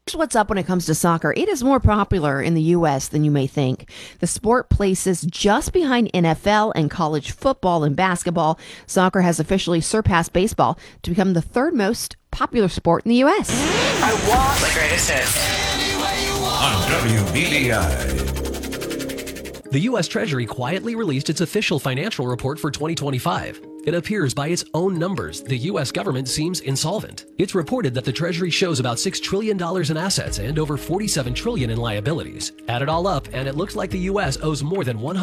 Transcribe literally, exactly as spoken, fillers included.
Here's what's up when it comes to soccer. It is more popular in the U S than you may think. The sport places just behind N F L and college football and basketball. Soccer has officially surpassed baseball to become the third most popular sport in the U S. I want the greatest hits. On W B D I. The U S Treasury quietly released its official financial report for twenty twenty-five. It appears by its own numbers, the U S government seems insolvent. It's reported that the Treasury shows about six trillion dollars in assets and over forty-seven trillion dollars in liabilities. Add it all up, and it looks like the U S owes more than one hundred